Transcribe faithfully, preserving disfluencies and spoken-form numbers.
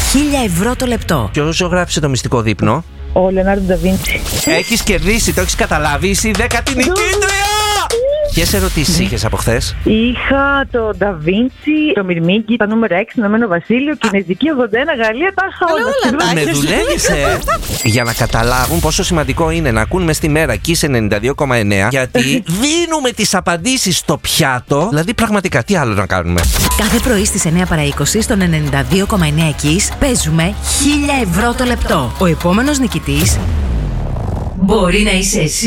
χίλια ευρώ το λεπτό. Ποιος ζωγράφησε το μυστικό δείπνο? Ο Λεωνάρντο Νταβίντσι. Έχεις κερδίσει, το έχεις καταλάβει, είσαι η δέκατη νικήτρια! Ποιες ερωτήσεις είχες από χθες? Είχα το Νταβίντσι, το Μυρμήγκι, τα νούμερα έξι, Ηνωμένο Βασίλειο, Κινέζικη ογδόντα ένα, Γαλλία, τα είχα όλα. Με δουλεύεις, ε! Για να καταλάβουν πόσο σημαντικό είναι να ακούν μες στη μέρα Kiss ενενήντα δύο κόμμα εννέα, γιατί δίνουμε τις απαντήσεις στο πιάτο. Δηλαδή, πραγματικά, τι άλλο να κάνουμε? Κάθε πρωί στις εννέα παρά είκοσι στον ενενήντα δύο κόμμα εννέα Kiss παίζουμε χίλια ευρώ το λεπτό. Ο επόμενος νικητής μπορεί να είσαι εσύ.